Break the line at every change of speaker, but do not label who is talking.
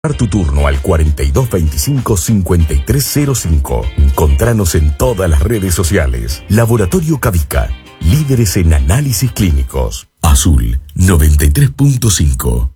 Tu turno al 4225-5305. Encontranos en todas las redes sociales. Laboratorio Cavica, líderes en análisis clínicos. Azul 93.5.